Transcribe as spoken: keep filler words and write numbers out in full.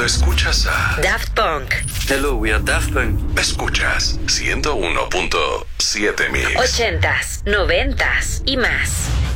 Cuando escuchas a Daft Punk. Hello, we are Daft Punk. Escuchas ciento uno punto siete Mix. Ochentas, noventas y más.